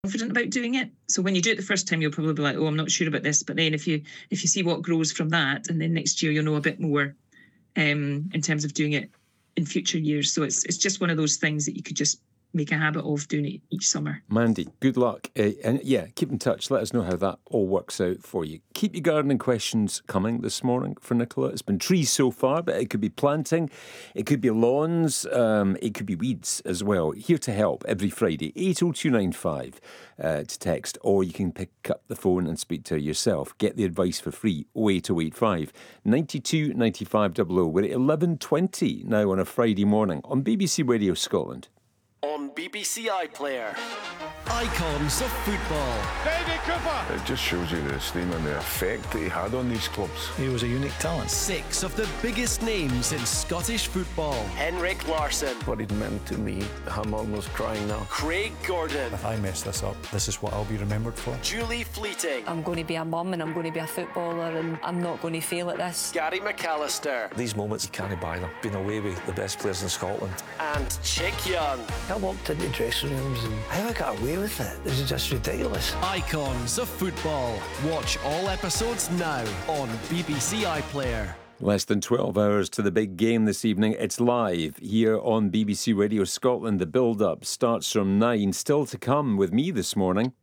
confident about doing it. So when you do it the first time, you'll probably be like, oh, I'm not sure about this. But then if you see what grows from that, and then next year you'll know a bit more in terms of doing it in future years. So it's just one of those things that you could just make a habit of doing it each summer. Mandy, good luck. And yeah, keep in touch. Let us know how that all works out for you. Keep your gardening questions coming this morning for Nicola. It's been trees so far, but it could be planting, it could be lawns, it could be weeds as well. Here to help every Friday, 80295 to text, or you can pick up the phone and speak to her yourself. Get the advice for free, 08085 92 95 00. We're at 11:20 now on a Friday morning on BBC Radio Scotland. On BBC iPlayer, Icons of Football. David Cooper! It just shows you the esteem and the effect that he had on these clubs. He was a unique talent. 6 of the biggest names in Scottish football. Henrik Larsson. What it meant to me, I'm almost crying now. Craig Gordon. If I mess this up, this is what I'll be remembered for. Julie Fleeting. I'm going to be a mum and I'm going to be a footballer and I'm not going to fail at this. Gary McAllister. These moments, you can't buy them. Been away with the best players in Scotland. And Chick Young. I walked into dressing rooms and how I got away with it. This is just ridiculous. Icons of Football. Watch all episodes now on BBC iPlayer. Less than 12 hours to the big game this evening. It's live here on BBC Radio Scotland. The build-up starts from 9. Still to come with me this morning.